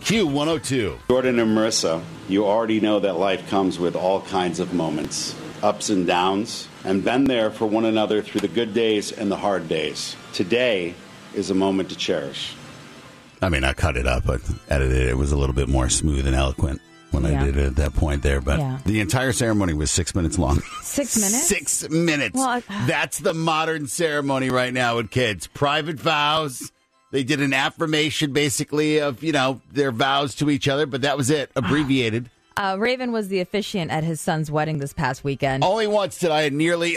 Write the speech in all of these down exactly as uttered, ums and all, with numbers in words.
Q one oh two. Jordan and Marissa, you already know that life comes with all kinds of moments, ups and downs, and been there for one another through the good days and the hard days. Today is a moment to cherish. I mean, I cut it up, but edited it. It was a little bit more smooth and eloquent when yeah. I did it at that point there. But yeah. the entire ceremony was six minutes long. Six minutes? Six minutes. Well, I, uh, That's the modern ceremony right now with kids. Private vows. They did an affirmation, basically, of, you know, their vows to each other, but that was it, abbreviated. Uh, Raven was the officiant at his son's wedding this past weekend. Only once did I nearly...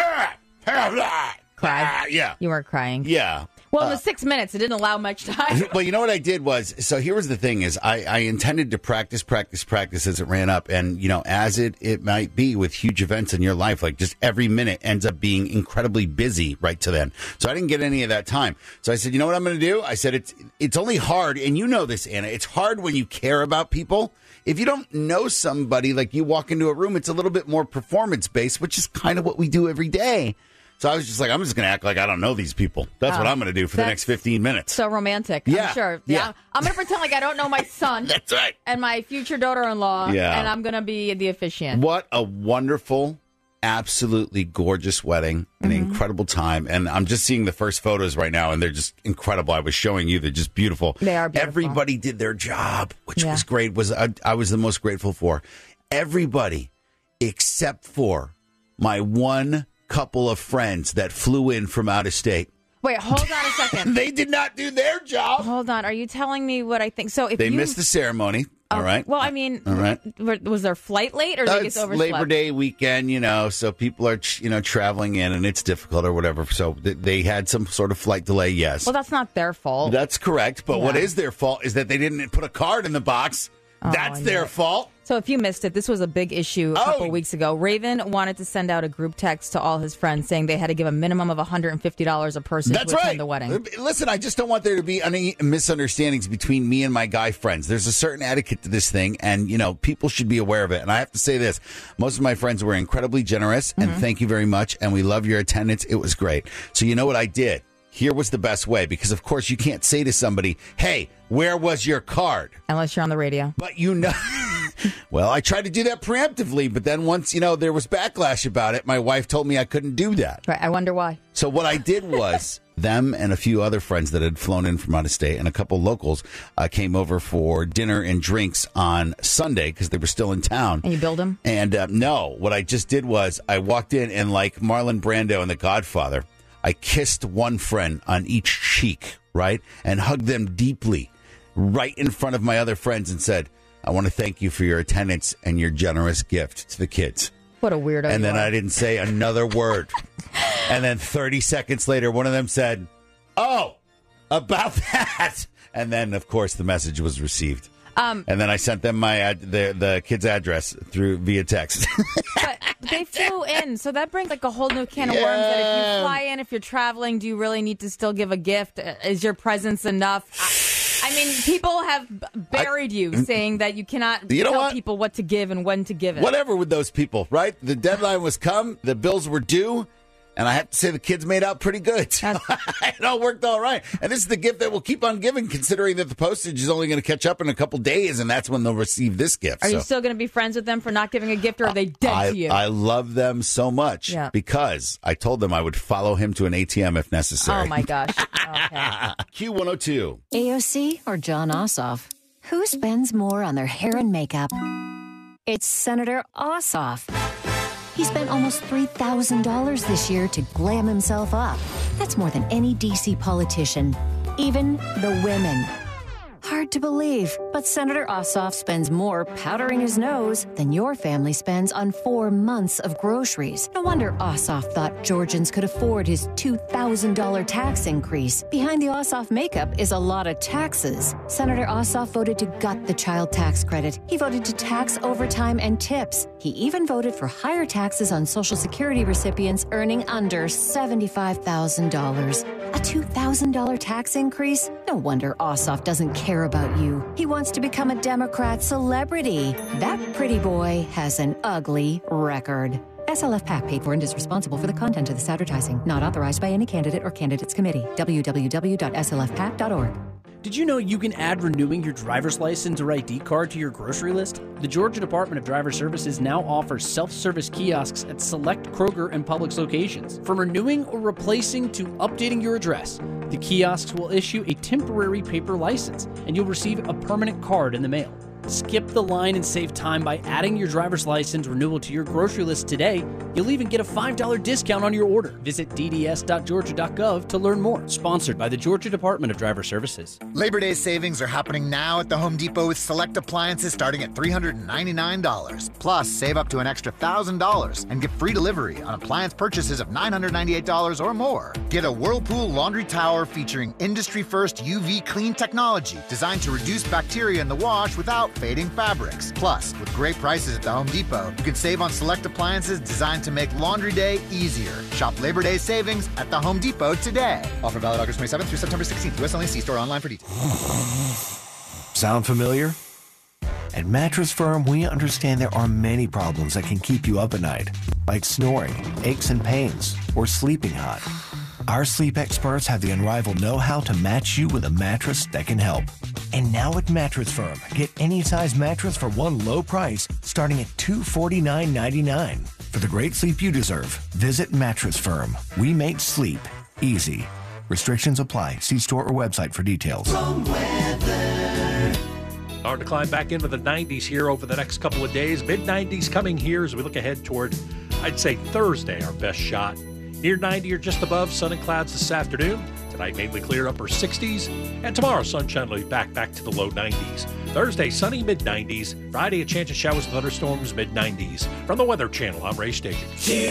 Cry? Yeah. You weren't crying? Yeah. Well, in the six minutes, it didn't allow much time. Well, you know what I did was, so here was the thing is, I, I intended to practice, practice, practice as it ran up. And, you know, as it, it might be with huge events in your life, like just every minute ends up being incredibly busy right to then. So I didn't get any of that time. So I said, you know what I'm going to do? I said, it's it's only hard, and you know this, Anna, it's hard when you care about people. If you don't know somebody, like you walk into a room, it's a little bit more performance-based, which is kind of what we do every day. So I was just like, I'm just going to act like I don't know these people. That's oh, what I'm going to do for the next fifteen minutes. So romantic, yeah. I'm sure. Yeah. yeah. I'm going to pretend like I don't know my son. That's right. And my future daughter-in-law. Yeah. And I'm going to be the officiant. What a wonderful, absolutely gorgeous wedding. An mm-hmm. incredible time. And I'm just seeing the first photos right now, and they're just incredible. I was showing you. They're just beautiful. They are beautiful. Everybody did their job, which yeah. was great. Was I, I was the most grateful for. Everybody except for my one couple of friends that flew in from out of state. Wait, hold on a second. They did not do their job. Hold on. Are you telling me what I think? So if they you... missed the ceremony. Oh, all right. Well, I mean, all right. Was their flight late, or did uh, they get overslept? Labor Day weekend, you know, so people are, you know, traveling in, and it's difficult or whatever. So they had some sort of flight delay. Yes. Well, that's not their fault. That's correct. But yeah. what is their fault is that they didn't put a card in the box. Oh, That's their fault. So if you missed it, this was a big issue a couple oh. weeks ago. Raven wanted to send out a group text to all his friends saying they had to give a minimum of one hundred fifty dollars a person That's to attend right. the wedding. Listen, I just don't want there to be any misunderstandings between me and my guy friends. There's a certain etiquette to this thing, and, you know, people should be aware of it. And I have to say this. Most of my friends were incredibly generous, and mm-hmm. thank you very much, and we love your attendance. It was great. So you know what I did? Here was the best way, because, of course, you can't say to somebody, hey, where was your card? Unless you're on the radio. But you know, well, I tried to do that preemptively, but then once, you know, there was backlash about it, my wife told me I couldn't do that. Right. I wonder why. So what I did was them and a few other friends that had flown in from out of state and a couple locals uh, came over for dinner and drinks on Sunday because they were still in town. And you billed them? And uh, no, what I just did was I walked in and, like Marlon Brando in The Godfather, I kissed one friend on each cheek, right, and hugged them deeply right in front of my other friends and said, I want to thank you for your attendance and your generous gift to the kids. What a weirdo. And then are. I didn't say another word. And then thirty seconds later, one of them said, oh, about that. And then, of course, the message was received. Um, and then I sent them my ad- the the kid's address through via text. But they flew in, so that brings like a whole new can of yeah. worms. That if you fly in, if you're traveling, do you really need to still give a gift? Is your presence enough? I, I mean, people have buried I, you saying that you cannot you know tell what? people what to give and when to give it. Whatever with those people, right? The deadline was come, the bills were due. And I have to say the kids made out pretty good. It all worked all right. And this is the gift that we'll keep on giving, considering that the postage is only going to catch up in a couple days, and that's when they'll receive this gift. Are so. you still going to be friends with them for not giving a gift, or are they dead I, to you? I love them so much yeah. because I told them I would follow him to an A T M if necessary. Oh, my gosh. Okay. Q one oh two. A O C or John Ossoff? Who spends more on their hair and makeup? It's Senator Ossoff. He spent almost three thousand dollars this year to glam himself up. That's more than any D C politician, even the women. Hard to believe, but Senator Ossoff spends more powdering his nose than your family spends on four months of groceries. No wonder Ossoff thought Georgians could afford his two thousand dollars tax increase. Behind the Ossoff makeup is a lot of taxes. Senator Ossoff voted to gut the child tax credit. He voted to tax overtime and tips. He even voted for higher taxes on Social Security recipients earning under seventy-five thousand dollars. A two thousand dollars tax increase? No wonder Ossoff doesn't care about you. He wants to become a Democrat celebrity. That pretty boy has an ugly record. S L F PAC paid for and is responsible for the content of this advertising. Not authorized by any candidate or candidates committee. w w w dot s l f pac dot org. Did you know you can add renewing your driver's license or I D card to your grocery list? The Georgia Department of Driver Services now offers self-service kiosks at select Kroger and Publix locations. From renewing or replacing to updating your address, the kiosks will issue a temporary paper license, and you'll receive a permanent card in the mail. Skip the line and save time by adding your driver's license renewal to your grocery list today. You'll even get a five dollars discount on your order. Visit d d s dot georgia dot gov to learn more. Sponsored by the Georgia Department of Driver Services. Labor Day savings are happening now at the Home Depot with select appliances starting at three hundred ninety-nine dollars. Plus, save up to an extra one thousand dollars and get free delivery on appliance purchases of nine hundred ninety-eight dollars or more. Get a Whirlpool laundry tower featuring industry-first U V clean technology designed to reduce bacteria in the wash without fading fabrics. Plus, with great prices at the Home Depot, you can save on select appliances designed to make laundry day easier. Shop Labor Day savings at the Home Depot today. Offer valid August twenty-seventh through September sixteenth. U S only. See store online for details. Sound familiar? At Mattress Firm, we understand there are many problems that can keep you up at night, like snoring, aches and pains, or sleeping hot. Our sleep experts have the unrivaled know-how to match you with a mattress that can help. And now at Mattress Firm, get any size mattress for one low price starting at two hundred forty-nine ninety-nine. For the great sleep you deserve, visit Mattress Firm. We make sleep easy. Restrictions apply. See store or website for details. Hard to climb back into the nineties here over the next couple of days. mid nineties coming here as we look ahead toward, I'd say, Thursday, our best shot. Near ninety or just above, sun and clouds this afternoon. Tonight, mainly clear upper sixties. And tomorrow, sunshine will be back, back to the low nineties. Thursday, sunny mid nineties. Friday, a chance of showers and thunderstorms mid nineties. From the Weather Channel, I'm Ray Station.